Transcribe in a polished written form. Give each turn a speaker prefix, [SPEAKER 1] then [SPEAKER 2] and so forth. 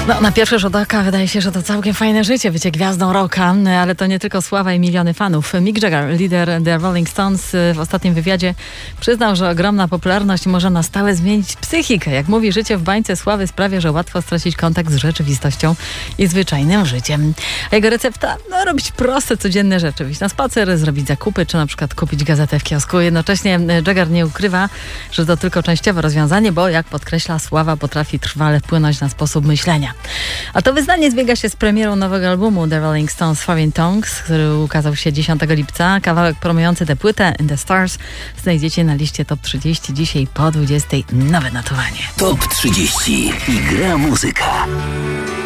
[SPEAKER 1] No, na pierwszy rzut oka wydaje się, że to całkiem fajne życie, bycie gwiazdą rocka, ale to nie tylko sława i miliony fanów. Mick Jagger, lider The Rolling Stones, w ostatnim wywiadzie przyznał, że ogromna popularność może na stałe zmienić psychikę. Jak mówi, życie w bańce sławy sprawia, że łatwo stracić kontakt z rzeczywistością i zwyczajnym życiem. A jego recepta? No, robić proste, codzienne rzeczy. Wyjść na spacer, zrobić zakupy, czy na przykład kupić gazetę w kiosku. Jednocześnie Jagger nie ukrywa, że to tylko częściowe rozwiązanie, bo jak podkreśla, sława potrafi trwale wpłynąć na sposób myślenia. A to wyznanie zbiega się z premierą nowego albumu The Rolling Stones Foreign Tongues, który ukazał się 10 lipca. Kawałek promujący tę płytę, In the Stars, znajdziecie na liście Top 30 dzisiaj po 20. Nowe notowanie.
[SPEAKER 2] Top 30 i gra muzyka.